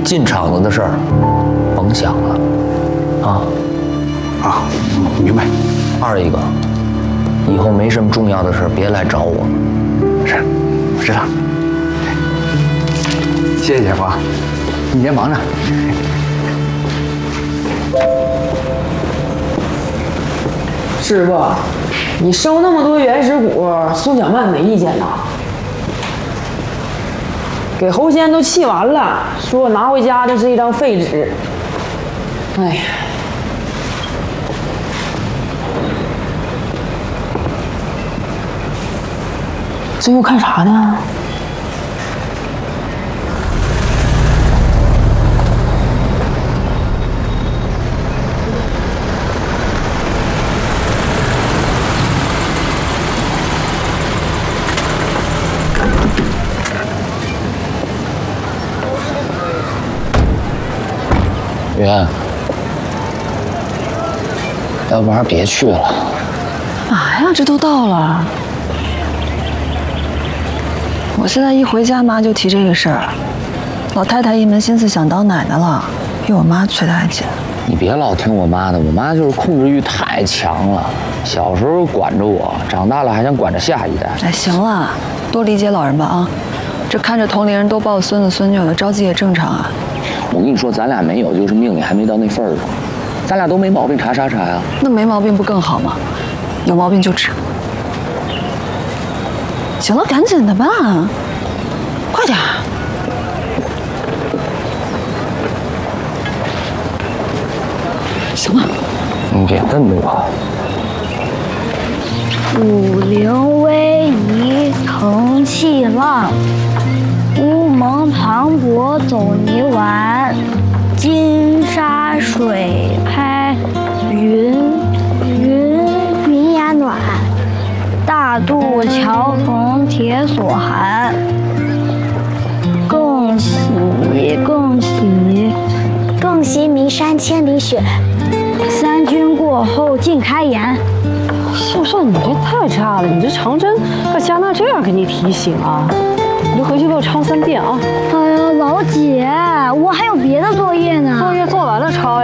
进厂子的事儿，甭想了，啊。 啊，明白。 二一个，以后没什么重要的事别来找我。 是，我知道。谢谢姐夫，你先忙着。 师傅，你收那么多原始股，宋小曼没意见呐？给侯先都气完了，说我拿回家的是一张废纸。哎呀，这又干啥呢？ 圆，要不然别去了。 干嘛呀？这都到了。我现在一回家，妈就提这个事儿。老太太一门心思想当奶奶了，比我妈催得还紧。 你别老听我妈的，我妈就是控制欲太强了。小时候管着我，长大了还想管着下一代。 哎，行了，多理解老人吧啊！这看着同龄人都抱孙子孙女了，着急也正常啊。 我跟你说，咱俩没有，就是命里还没到那份儿上。咱俩都没毛病，查啥查呀？ 那没毛病不更好吗？有毛病就治。行了，赶紧的吧，快点。行了， 你别瞪着我。 武陵威仪腾气浪，乌蒙磅礴走泥丸，金沙水拍云烟暖，大渡桥逢铁索寒。更喜岷山千里雪，三军过后尽开颜。 秀秀，你这太差了！你这长针要加纳这样给你提醒啊？你就回去给我抄3遍啊！ 哎呀，老姐，我还有别的作业呢。 作业做完了抄呀。